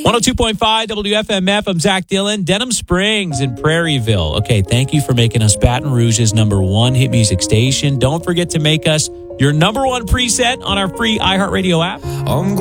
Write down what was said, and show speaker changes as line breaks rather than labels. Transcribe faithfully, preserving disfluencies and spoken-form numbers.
one oh two point five W F M F. I'm Zach Dillon. Denham Springs in Prairieville. Okay, thank you for making us Baton Rouge's number one hit music station. Don't forget to make us your number one preset on our free iHeartRadio app.
I'm